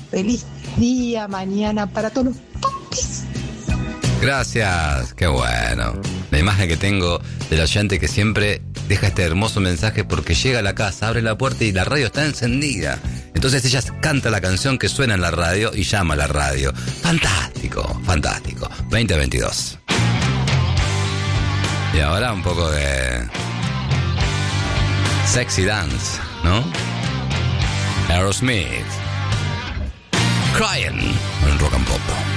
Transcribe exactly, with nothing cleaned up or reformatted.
Feliz día mañana para todos los papis. Gracias, qué bueno. La imagen que tengo del oyente que siempre deja este hermoso mensaje porque llega a la casa, abre la puerta y la radio está encendida. Entonces ella canta la canción que suena en la radio y llama a la radio. Fantástico, fantástico. veinte veintidós. Y ahora un poco de sexy dance, ¿no? Aerosmith. Crying en Rock and Pop.